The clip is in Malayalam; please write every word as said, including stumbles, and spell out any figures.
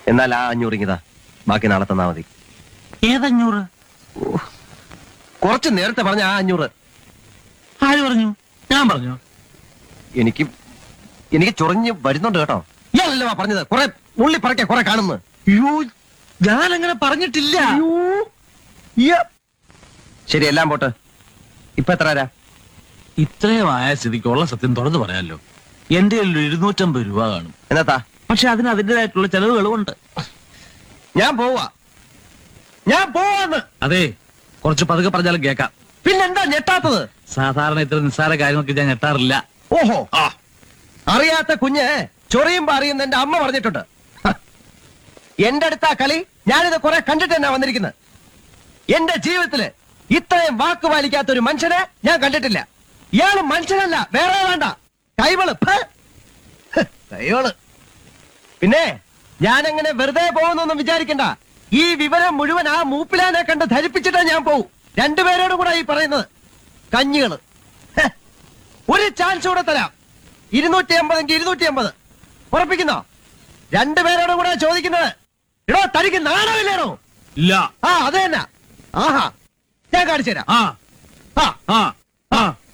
എന്നാൽ ആ അഞ്ഞൂറ് ഇങ്ങിതാ, ബാക്കി നാളെ തന്നാ മതി. ഏതഞ്ഞൂറ്? കുറച്ച് നേരത്തെ പറഞ്ഞ ആ അഞ്ഞൂറ്. ആര് പറഞ്ഞു? ഞാൻ പറഞ്ഞു? എനിക്ക് എനിക്ക് ചൊറിഞ്ഞ് വരുന്നുണ്ട് കേട്ടോ. ഇയാളല്ലോ പറഞ്ഞത് കുറെ ഉള്ളി പറക്കെ കുറെ കാണുന്നു. അയ്യോ, ഞാൻ അങ്ങനെ പറഞ്ഞിട്ടില്ല. ശരി, എല്ലാം പോട്ട്. ഇപ്പൊ എത്ര ആരാ? ഇത്രയും ആയ സ്ഥിതിക്കുള്ള സത്യം തുറന്നു പറയാമല്ലോ. എന്റെ കയ്യിൽ ഇരുന്നൂറ്റമ്പത് രൂപ കാണും. എന്നാത്താ? പക്ഷെ അതിന് അതിൻ്റെതായിട്ടുള്ള ചെലവുകളും ഉണ്ട്. ഞാൻ പോവാ, ഞാൻ പോവാന്ന്. അതെ, കുറച്ച് പതുക്കെ പറഞ്ഞാലും കേൾക്കാം. പിന്നെന്താ ഞെട്ടാത്തത്? സാധാരണ ഇത്ര നിസ്സാര കാര്യങ്ങൾക്ക് ഞാൻ ഞെട്ടാറില്ല. ഓഹോ, അറിയാത്ത കുഞ്ഞ് ചൊറിയുമ്പോ അറിയുന്ന എന്റെ അമ്മ പറഞ്ഞിട്ടുണ്ട്. എന്റെ അടുത്ത കളി ഞാനിത് കുറെ കണ്ടിട്ട് തന്നെ വന്നിരിക്കുന്നത്. എന്റെ ജീവിതത്തില് ഇത്രയും വാക്ക് പാലിക്കാത്ത ഒരു മനുഷ്യനെ ഞാൻ കണ്ടിട്ടില്ല. ഇയാള് മനുഷ്യനല്ല, വേറെ വേണ്ട, കൈവള് കൈവള്. പിന്നെ ഞാനങ്ങനെ വെറുതെ പോകുന്നൊന്നും വിചാരിക്കണ്ട. ഈ വിവരം മുഴുവൻ ആ മൂപ്പിലാനെ കണ്ട് ധരിപ്പിച്ചിട്ടാ ഞാൻ പോവും. രണ്ടുപേരോടും കൂടെ ഈ പറയുന്നത്. കഞ്ഞികള് ഒരു ചാൻസ് കൂടെ തരാം. ഇരുന്നൂറ്റി അമ്പതെങ്കിൽ ഇരുന്നൂറ്റി അമ്പത് ഉറപ്പിക്കുന്നോ? രണ്ടുപേരോടും കൂടെ ചോദിക്കുന്നത്. എടോ, തനിക്ക് നാണമില്ലേണോ? ഇല്ല. ആ, അത് തന്നെ. ആഹാ, ഞാൻ കാണിച്ചു തരാം. ആ ആ ആ ആ